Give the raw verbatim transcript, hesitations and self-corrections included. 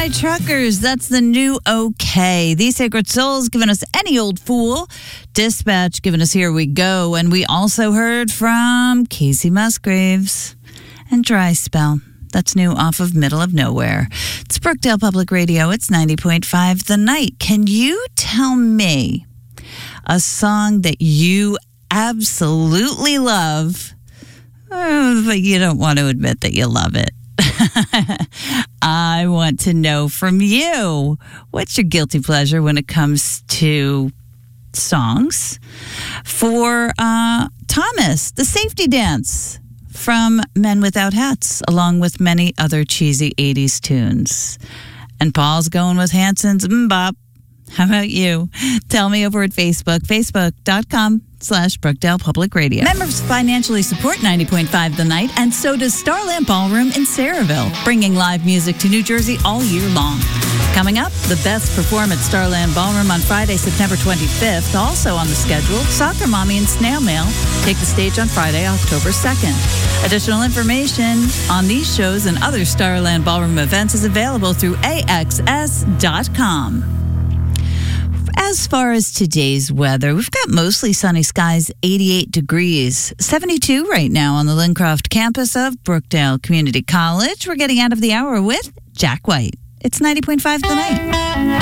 My Truckers, that's the new OK. These Sacred Souls giving us Any Old Fool. Dispatch giving us Here We Go. And we also heard from Casey Musgraves and Dry Spell. That's new off of Middle of Nowhere. It's Brookdale Public Radio. It's ninety point five The Night. Can you tell me a song that you absolutely love, but you don't want to admit that you love it? I want to know from you, what's your guilty pleasure when it comes to songs? For uh, Thomas, The Safety Dance from Men Without Hats, along with many other cheesy eighties tunes. And Paul's going with Hanson's Mbop. How about you? Tell me over at Facebook, facebook.com slash Brookdale Public Radio. Members financially support ninety point five The Night, and so does Starland Ballroom in Sayreville, bringing live music to New Jersey all year long. Coming up, the best perform at Starland Ballroom on Friday, September twenty-fifth. Also on the schedule, Soccer Mommy and Snail Mail take the stage on Friday, October second. Additional information on these shows and other Starland Ballroom events is available through A X S dot com. As far as today's weather, we've got mostly sunny skies, eighty-eight degrees, seventy-two right now on the Lincroft campus of Brookdale Community College. We're getting out of the hour with Jack White. It's ninety point five The Night.